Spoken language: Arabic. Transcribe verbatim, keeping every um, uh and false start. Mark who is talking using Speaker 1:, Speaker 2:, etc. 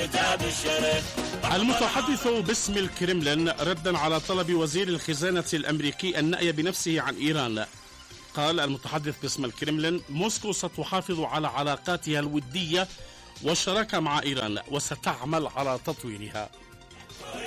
Speaker 1: المتحدث باسم الكرملين ردا على طلب وزير الخزانة الأمريكي النأي بنفسه عن إيران، قال المتحدث باسم الكرملين: موسكو ستحافظ على علاقاتها الودية والشراكة مع إيران وستعمل على تطويرها.